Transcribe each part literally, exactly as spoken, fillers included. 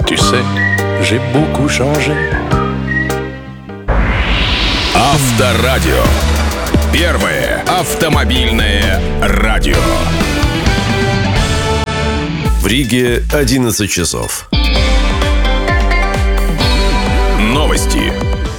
Tu sais, j'ai beaucoup changé. Авторадио. Первое автомобильное радио. В Риге одиннадцать часов. Новости.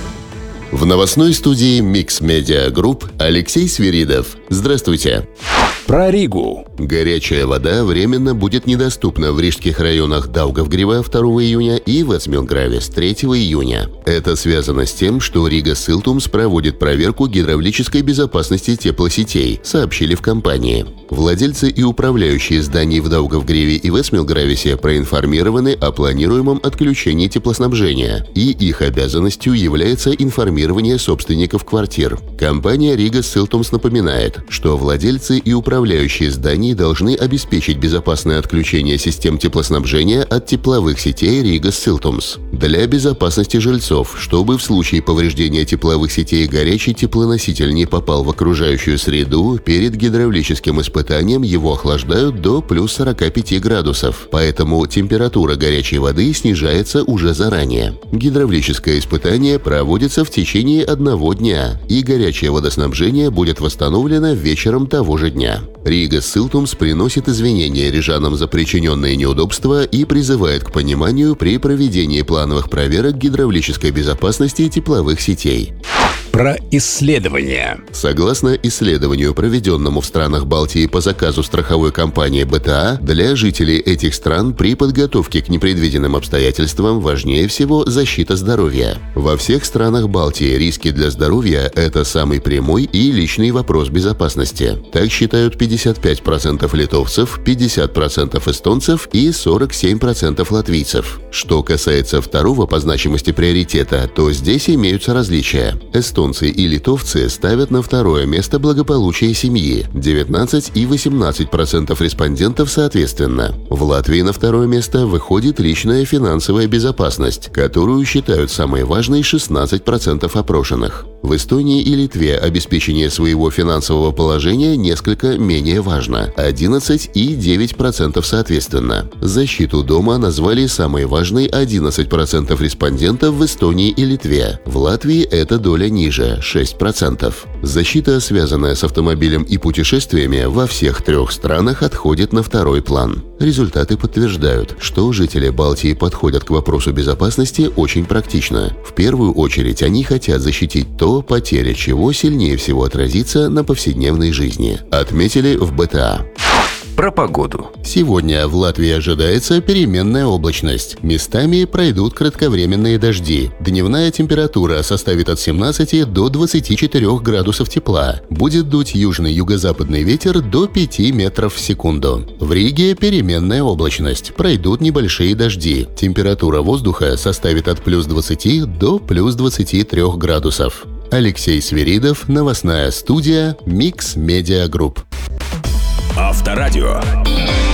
В новостной студии Mix Media Group Алексей Свиридов. Здравствуйте. Про Ригу. Горячая вода временно будет недоступна в рижских районах Даугавгрива второго июня и Вецмилгравис третьего июня. Это связано с тем, что Рига Силтумс проводит проверку гидравлической безопасности теплосетей, сообщили в компании. Владельцы и управляющие зданий в Даугавгриве и Вецмилгрависе проинформированы о планируемом отключении теплоснабжения, и их обязанностью является информирование собственников квартир. Компания Рига Силтумс напоминает, что владельцы и управляющие зданий должны обеспечить безопасное отключение систем теплоснабжения от тепловых сетей Рига Силтумс. Для безопасности жильцов, чтобы в случае повреждения тепловых сетей горячий теплоноситель не попал в окружающую среду, перед гидравлическим испытанием его охлаждают до плюс сорока пяти градусов, поэтому температура горячей воды снижается уже заранее. Гидравлическое испытание проводится в течение одного дня, и горячее водоснабжение будет восстановлено вечером того же дня. Рига Силтумс приносит извинения рижанам за причиненные неудобства и призывает к пониманию при проведении плановых проверок гидравлической безопасности тепловых сетей. Про исследования. Согласно исследованию, проведенному в странах Балтии по заказу страховой компании бэ тэ а, для жителей этих стран при подготовке к непредвиденным обстоятельствам важнее всего защита здоровья. Во всех странах Балтии риски для здоровья – это самый прямой и личный вопрос безопасности. Так считают пятьдесят пять процентов литовцев, пятьдесят процентов эстонцев и сорок семь процентов латвийцев. Что касается второго по значимости приоритета, то здесь имеются различия. Эстонцы и литовцы ставят на второе место благополучие семьи – девятнадцать и восемнадцать процентов респондентов соответственно. В Латвии на второе место выходит личная финансовая безопасность, которую считают самой важной шестнадцать процентов опрошенных. В Эстонии и Литве обеспечение своего финансового положения несколько менее важно – одиннадцать и девять процентов соответственно. Защиту дома назвали самой важной одиннадцать процентов респондентов в Эстонии и Литве. В Латвии эта доля ниже – шесть процентов. Защита, связанная с автомобилем и путешествиями, во всех трех странах отходит на второй план. Результаты подтверждают, что жители Балтии подходят к вопросу безопасности очень практично. В первую очередь они хотят защитить то, потеря чего сильнее всего отразится на повседневной жизни, отметили в бэ тэ а. Про погоду. Сегодня в Латвии ожидается переменная облачность. Местами пройдут кратковременные дожди. Дневная температура составит от семнадцати до двадцати четырёх градусов тепла. Будет дуть южный юго-западный ветер до пяти метров в секунду. В Риге переменная облачность. Пройдут небольшие дожди. Температура воздуха составит от плюс двадцати до плюс двадцати трёх градусов. Алексей Свиридов, новостная студия Mix Media Group. Авторадио.